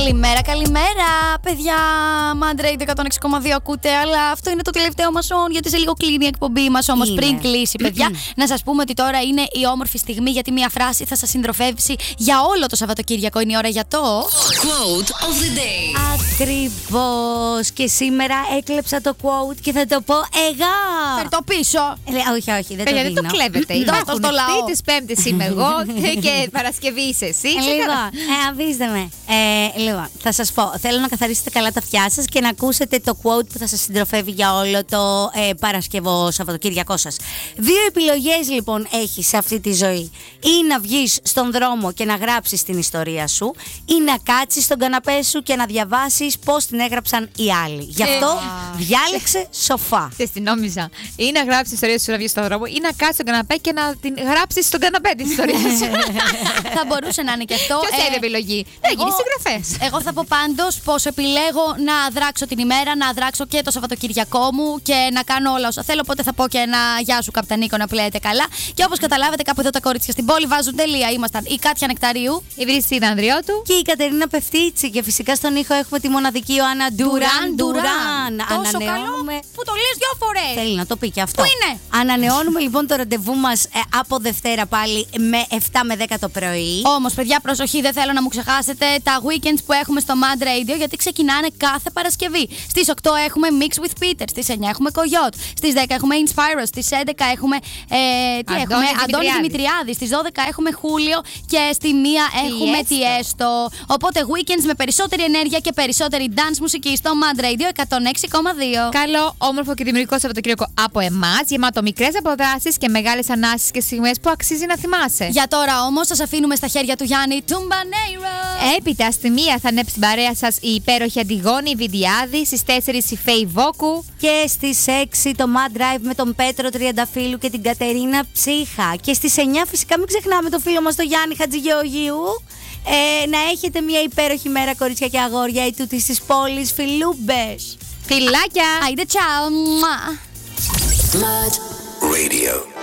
Καλημέρα, καλημέρα, παιδιά. Μάντρεϊ 106,2 ακούτε, αλλά αυτό είναι το τελευταίο μας on, γιατί σε λίγο κλείνει η εκπομπή μας. Όμως πριν κλείσει, παιδιά, να σας πούμε ότι τώρα είναι η όμορφη στιγμή, γιατί μία φράση θα σας συντροφεύσει για όλο το Σαββατοκύριακο. Είναι η ώρα για το Quote of the day. Ακριβώς. Και σήμερα έκλεψα το quote και θα το πω εγώ. Φέρ' το πίσω. Όχι, δεν το Παιδιά, δίνω. δεν το κλέβετε. Δώστε στο λαό. Τις Πέμπτες είμαι εγώ και Παρασκευή είσαι εσύ. Λοιπόν, αφήστε με. Λοιπόν, θα σας πω. Θέλω να καθαρίσετε καλά τα αυτιά σας και να ακούσετε το quote που θα σας συντροφεύει για όλο το Παρασκευό Σαββατοκύριακό σας. Δύο επιλογές λοιπόν έχεις σε αυτή τη ζωή. Ή να βγεις στον δρόμο και να γράψεις την ιστορία σου, ή να κάτσεις στον καναπέ σου και να διαβάσεις πώς την έγραψαν οι άλλοι. Γι' αυτό διάλεξε σοφά. Θε την νόμιζα. Ή να γράψει την ιστορία σου να βγει στον δρόμο, ή να κάτσει στον καναπέ και να την γράψει στον καναπέ την ιστορία σου. Θα μπορούσε να είναι και αυτό. Ποια είναι η επιλογή? Να γίνει συγγραφέα. Εγώ θα πω πάντως πως επιλέγω να δράξω την ημέρα, να δράξω και το Σαββατοκυριακό μου και να κάνω όλα όσα θέλω. Οπότε θα πω και ένα γεια σου, Καπτανίκο, να πλέετε καλά. Και όπως καταλάβατε, κάπου εδώ τα κορίτσια στην πόλη βάζουν τελεία. Ήμασταν η Κάτια Νεκταρίου, Η Βριστίνα Ανδριώτου Και η Κατερίνα Πεφτίτσι. Και φυσικά στον ήχο έχουμε τη μοναδική Ιωάννα Ντουράν. Τόσο καλό που το λες δυο φορές. Θέλει να το πει και αυτό. Πού είναι? Ανανεώνουμε λοιπόν το ραντεβού μας από Δευτέρα πάλι με 7 με 10 το πρωί. Όμως, παιδιά, προσοχή, δεν θέλω να μου ξεχάσετε τα weekends που έχουμε στο Mad Radio, γιατί ξεκινάνε κάθε Παρασκευή. Στις 8 έχουμε Mix with Peter, στις 9 έχουμε Coyote, στις 10 έχουμε Inspire, στις 11 έχουμε Αντώνη Δημητριάδη, στις 12 έχουμε Χούλιο και στη 1 έχουμε Τιέστο. Οπότε weekends με περισσότερη ενέργεια και περισσότερη dance μουσική στο Mad Radio 106,2. Καλό, όμορφο και δημιουργικό Σαββατοκύριακο από εμάς, γεμάτο μικρές αποδράσεις και μεγάλες ανάσεις και στιγμές που αξίζει να θυμάσαι. Για τώρα όμως, σας αφήνουμε στα χέρια του Γιάννη Τουμπανέιρο. Έπειτα στη 1 θα ανέψει την παρέα σας η υπέροχη Αντιγόνη Βιντιάδη, στις 4 η Φέη Βόκου. Και στις 6 το Mad Drive με τον Πέτρο Τριανταφύλου και την Κατερίνα Ψύχα. Και στις 9 φυσικά μην ξεχνάμε το φίλο μας τον Γιάννη Χατζηγεωργίου. Να έχετε μια υπέροχη μέρα, κορίτσια και αγόρια, η τούτης της πόλης, φιλούμπες. Φιλάκια! Άιντε, τσάου. Mad Radio.